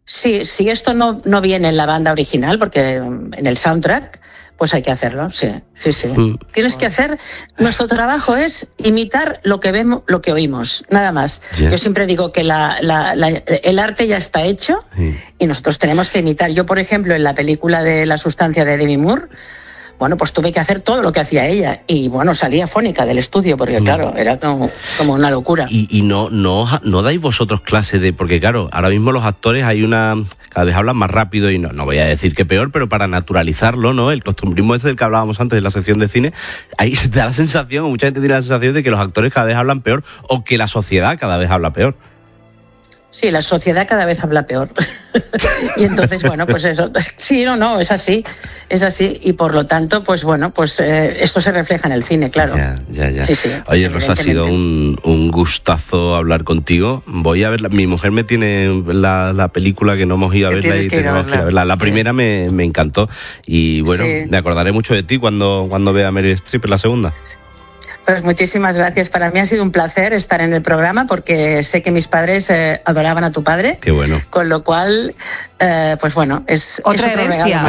Si esto no viene en la banda original, porque en el soundtrack, pues hay que hacerlo, sí. Tienes que hacer, nuestro trabajo es imitar lo que vemos, lo que oímos, nada más. Yo siempre digo que el arte ya está hecho y nosotros tenemos que imitar. Yo, por ejemplo, en la película de La sustancia de Demi Moore, bueno, pues tuve que hacer todo lo que hacía ella. Y bueno, salía fónica del estudio, porque claro, era como una locura. Y no dais vosotros clases de... Porque claro, ahora mismo los actores cada vez hablan más rápido y no voy a decir que peor, pero para naturalizarlo, ¿no? El costumbrismo ese del que hablábamos antes de la sección de cine, ahí da la sensación, o mucha gente tiene la sensación de que los actores cada vez hablan peor o que la sociedad cada vez habla peor. Sí, la sociedad cada vez habla peor. Y entonces, bueno, pues eso. Sí, es así. Es así. Y por lo tanto, pues bueno, pues esto se refleja en el cine, claro. Ya. Sí, oye, Rosa, ha sido un gustazo hablar contigo. Voy a verla. Mi mujer me tiene la película que no hemos ido a verla y tenemos que ir a verla. La primera me encantó. Y bueno, me acordaré mucho de ti cuando vea a Meryl Streep en la segunda. Pues muchísimas gracias. Para mí ha sido un placer estar en el programa porque sé que mis padres adoraban a tu padre. Qué bueno. Con lo cual, pues bueno, es otra otro herencia.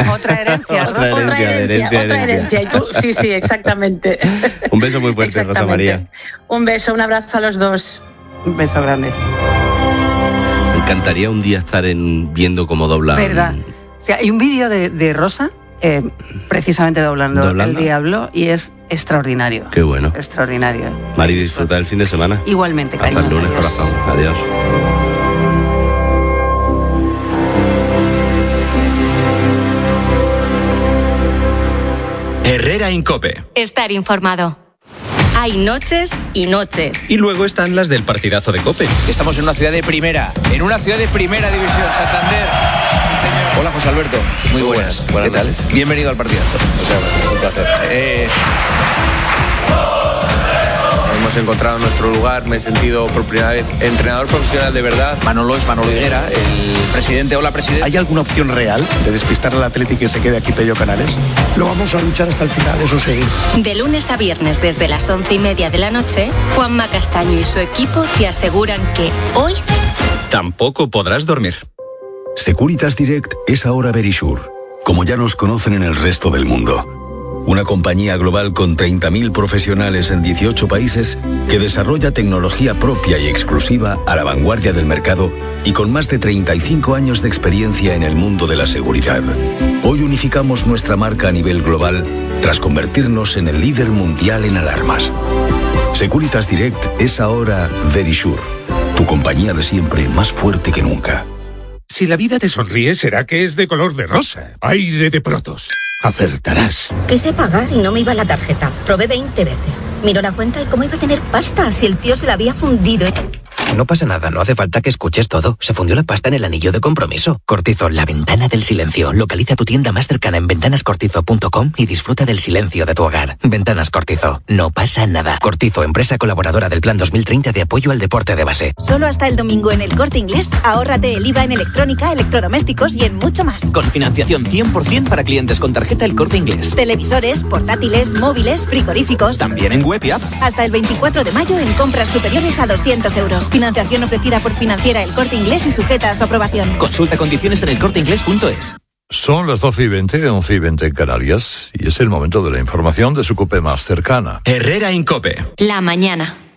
Otra herencia. Y tú, sí, exactamente. Un beso muy fuerte, Rosa María. Un beso, un abrazo a los dos. Un beso grande. Me encantaría un día estar viendo cómo dobla. ¿Verdad? O sea, hay un vídeo de Rosa precisamente doblando El Diablo y es extraordinario. Qué bueno. Extraordinario. Mari, disfruta del fin de semana. Igualmente, cariño. Hasta el lunes, adiós. corazón. Adiós. Herrera en COPE. Estar informado. Hay noches y noches. Y luego están las del partidazo de COPE. Estamos en una ciudad de primera división, Santander. Hola, José Alberto. Muy buenas. ¿Qué tal? Bienvenido al partidazo. Muchas gracias, un placer. Hemos encontrado nuestro lugar, me he sentido por primera vez entrenador profesional de verdad. Manolo es Manolo Higuera, el presidente. Hola, presidente. ¿Hay alguna opción real de despistar al Atleti y que se quede aquí Pello Canales? Lo vamos a luchar hasta el final, eso sí. De lunes a viernes desde las 11:30 de la noche, Juanma Castaño y su equipo te aseguran que hoy tampoco podrás dormir. Securitas Direct es ahora Verisure, como ya nos conocen en el resto del mundo. Una compañía global con 30.000 profesionales en 18 países que desarrolla tecnología propia y exclusiva a la vanguardia del mercado y con más de 35 años de experiencia en el mundo de la seguridad. Hoy unificamos nuestra marca a nivel global tras convertirnos en el líder mundial en alarmas. Securitas Direct es ahora Verisure, tu compañía de siempre más fuerte que nunca. Si la vida te sonríe, será que es de color de rosa. Aire de Protos. Acertarás. Quise pagar y no me iba la tarjeta. Probé 20 veces. Miró la cuenta y cómo iba a tener pasta si el tío se la había fundido. No pasa nada, no hace falta que escuches todo. Se fundió la pasta en el anillo de compromiso. Cortizo, la ventana del silencio. Localiza tu tienda más cercana en ventanascortizo.com y disfruta del silencio de tu hogar. Ventanas Cortizo. No pasa nada. Cortizo, empresa colaboradora del Plan 2030 de apoyo al deporte de base. Solo hasta el domingo en El Corte Inglés, ahórrate el IVA en electrónica, electrodomésticos y en mucho más. Con financiación 100% para clientes con tarjeta El Corte Inglés. Televisores, portátiles, móviles, frigoríficos. También en web y app. Hasta el 24 de mayo en compras superiores a 200 euros. Financiación ofrecida por Financiera El Corte Inglés y sujeta a su aprobación. Consulta condiciones en elcorteinglés.es. Son las 12:20, 11:20 en Canarias, y es el momento de la información de su COPE más cercana. Herrera en COPE. La mañana.